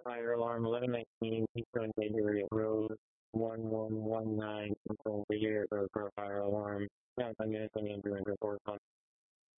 Fire alarm 1119, Eastern Bay Road 1119, Central Bay Area Road for a fire alarm. Now, 10 minutes, I need to report on